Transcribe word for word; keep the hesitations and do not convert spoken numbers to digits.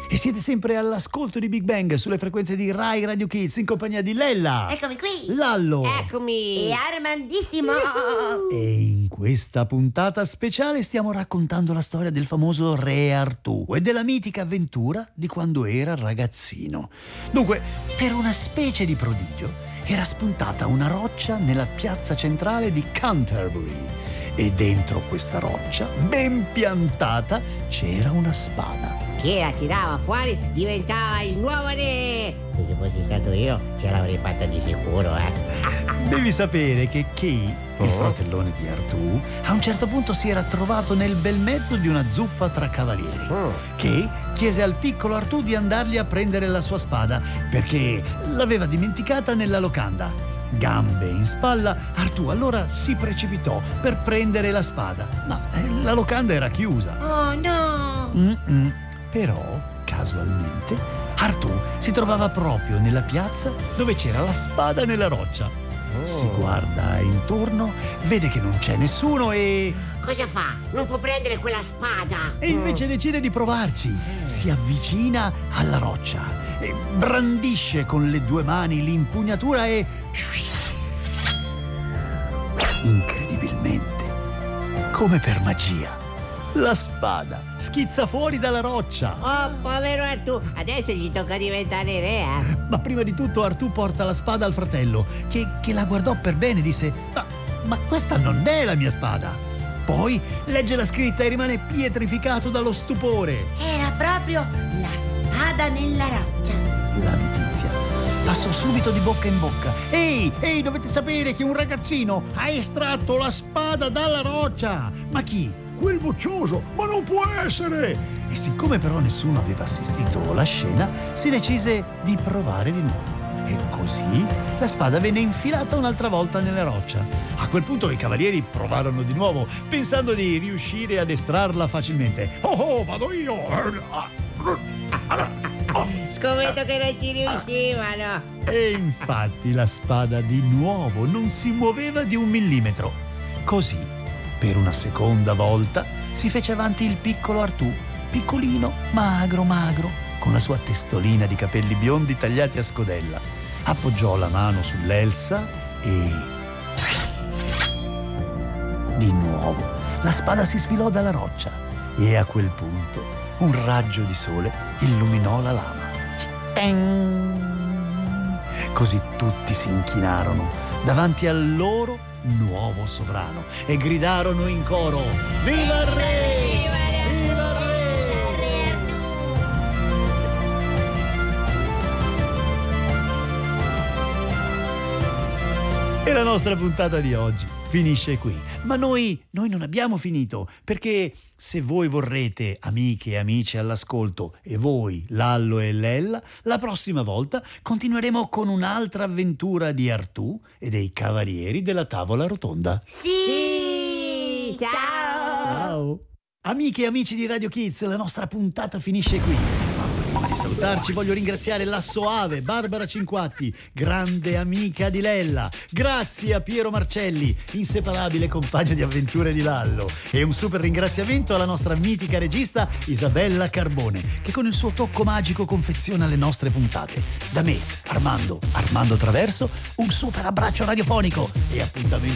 E siete sempre all'ascolto di Big Bang sulle frequenze di Rai Radio Kids in compagnia di Lella. Eccomi qui. Lallo. Eccomi. E Armandissimo. E in questa puntata speciale stiamo raccontando la storia del famoso Re Artù e della mitica avventura di quando era ragazzino. Dunque, per una specie di prodigio era spuntata una roccia nella piazza centrale di Canterbury. E dentro questa roccia, ben piantata, c'era una spada. Chi la tirava fuori diventava il nuovo re. Se fossi stato io ce l'avrei fatta di sicuro, eh. Devi sapere che Kay, il Oh. fratellone di Artù, a un certo punto si era trovato nel bel mezzo di una zuffa tra cavalieri. Mm. Kay chiese al piccolo Artù di andargli a prendere la sua spada perché l'aveva dimenticata nella locanda. Gambe in spalla, Artù allora si precipitò per prendere la spada, ma eh, la locanda era chiusa. Oh no. Mm-mm. Però, casualmente, Artù si trovava proprio nella piazza dove c'era la spada nella roccia. Oh. Si guarda intorno, vede che non c'è nessuno e... Cosa fa? Non può prendere quella spada. E invece decide di provarci. Si avvicina alla roccia e brandisce con le due mani l'impugnatura e... Incredibilmente, come per magia, la spada schizza fuori dalla roccia. Oh, povero Artù, adesso gli tocca diventare re, eh? Ma prima di tutto Artù porta la spada al fratello, che, che la guardò per bene e disse: ma, ma questa non è la mia spada. Poi legge la scritta e rimane pietrificato dallo stupore. Era proprio la spada nella roccia. La notizia passò subito di bocca in bocca. Ehi, ehi, dovete sapere che un ragazzino ha estratto la spada dalla roccia. Ma chi? Quel moccioso, ma non può essere! E siccome però nessuno aveva assistito alla scena, si decise di provare di nuovo. E così la spada venne infilata un'altra volta nella roccia. A quel punto i cavalieri provarono di nuovo, pensando di riuscire ad estrarla facilmente. Oh, oh, vado io! Scommetto che non ci riuscivano. E infatti la spada di nuovo non si muoveva di un millimetro. Così, per una seconda volta, si fece avanti il piccolo Artù, piccolino, magro, magro, con la sua testolina di capelli biondi tagliati a scodella. Appoggiò la mano sull'elsa e... Di nuovo, la spada si sfilò dalla roccia e a quel punto un raggio di sole illuminò la lama. Steng! Così tutti si inchinarono davanti al loro nuovo sovrano e gridarono in coro: Viva il re! Viva il re! E la nostra puntata di oggi finisce qui. Ma noi, noi non abbiamo finito, perché se voi vorrete, amiche e amici all'ascolto, e voi, Lallo e Lella, la prossima volta continueremo con un'altra avventura di Artù e dei cavalieri della tavola rotonda. Sì! Ciao! Ciao! Amiche e amici di Radio Kids, la nostra puntata finisce qui. Ma prima di salutarci voglio ringraziare la Soave, Barbara Cinquatti, grande amica di Lella. Grazie a Piero Marcelli, inseparabile compagno di avventure di Lallo. E un super ringraziamento alla nostra mitica regista Isabella Carbone, che con il suo tocco magico confeziona le nostre puntate. Da me, Armando, Armando Traverso, un super abbraccio radiofonico e appuntamento